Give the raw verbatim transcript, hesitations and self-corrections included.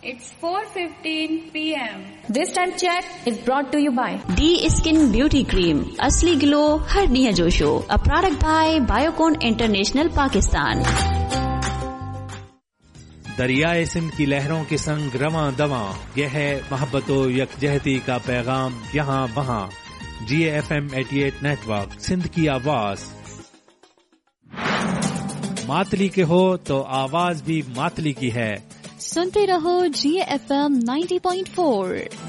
It's four fifteen p m This time check is brought to you by D Skin Beauty Cream. असली glow हर दिया जोशो. A product by Biocon International Pakistan. दरियाए Sindh की लहरों के संग रवां दवां, यह है मोहब्बतो यकजहती का पैगाम यहाँ वहाँ. जी एफ एम अठासी नेटवर्क, सिंध की आवाज. मातली के हो तो आवाज भी मातली की है. सुनते रहो जी F M ninety point four.